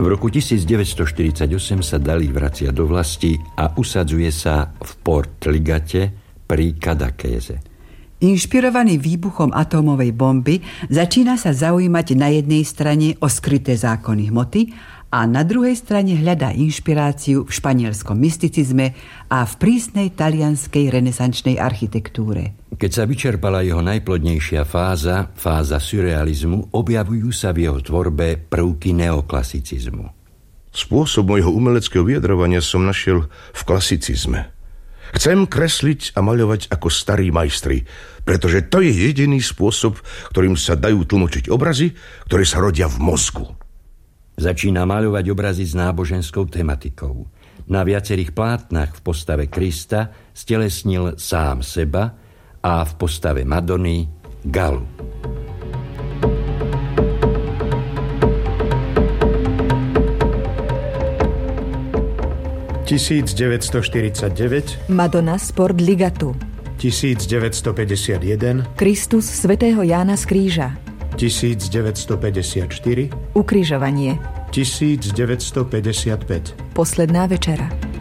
V roku 1948 sa Dalí vracia do vlasti a usadzuje sa v Port Ligate pri Cadaquese. Inšpirovaný výbuchom atómovej bomby začína sa zaujímať na jednej strane o skryté zákony hmoty a na druhej strane hľadá inšpiráciu v španielskom mysticizme a v prísnej talianskej renesančnej architektúre. Keď sa vyčerpala jeho najplodnejšia fáza surrealizmu, objavujú sa v jeho tvorbe prvky neoklasicizmu. Spôsob mojho umeleckého vyjadrovania som našiel v klasicizme. Chcem kresliť a maľovať ako starí majstri, pretože to je jediný spôsob, ktorým sa dajú tlmočiť obrazy, ktoré sa rodia v mozgu. Začína maľovať obrazy s náboženskou tematikou. Na viacerých plátnach v postave Krista stelesnil sám seba a v postave Madony Galu. – 1949 Madonna z Port Ligatu. 1951 Kristus svätého Jána z Kríža. 1954 Ukrižovanie. 1955 Posledná večera.